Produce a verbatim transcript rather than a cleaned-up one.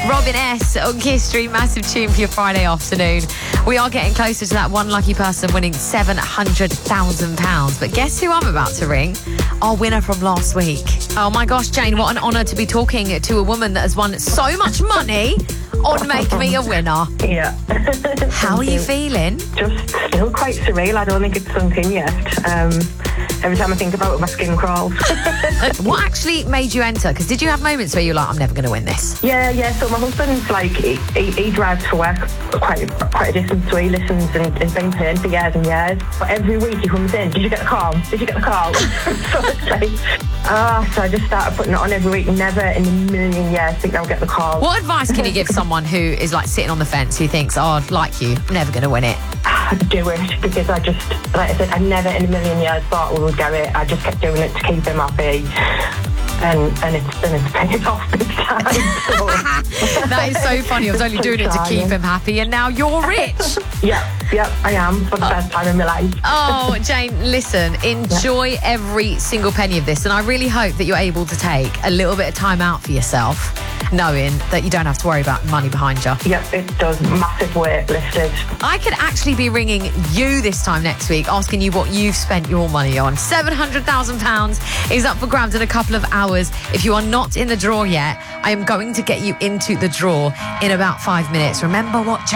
Robin S on Kiss Stream, massive tune for your Friday afternoon. We are getting closer to that one lucky person winning seven hundred thousand pounds. But guess who I'm about to ring? Our winner from last week. Oh my gosh, Jane, what an honour to be talking to a woman that has won so much money on Make Me a Winner. Yeah. How are you feeling? Just still quite surreal. I don't think it's sunk in yet. Um, every time I think about it, my skin crawls. What actually made you enter? Because did you have moments where you're like, I'm never going to win this? Yeah, yeah. So my husband's like, he, he, he drives for work quite quite a distance, so he listens and has been paying for years and years. But every week he comes in, did you get the call? Did you get the call? So it's like, ah, so I just started putting it on every week. Never in a million years think I'll get the call. What advice can you give someone who is like sitting on the fence, who thinks, oh, like you, I'm never going to win it? Do it, because I just, like I said, I never in a million years thought we would get it. I just kept doing it to keep him happy. And, and it's and it's paid off big time. So. That is so funny. I was only doing it to keep him happy, and now you're rich. Yeah, yeah, I am, for the oh. first time in my life. Oh, Jane, listen, enjoy yeah. every single penny of this, and I really hope that you're able to take a little bit of time out for yourself, knowing that you don't have to worry about money behind you. Yep, it does. Massive weight lifted. I could actually be ringing you this time next week, asking you what you've spent your money on. seven hundred thousand pounds is up for grabs in a couple of hours. If you are not in the draw yet, I am going to get you into the draw in about five minutes. Remember what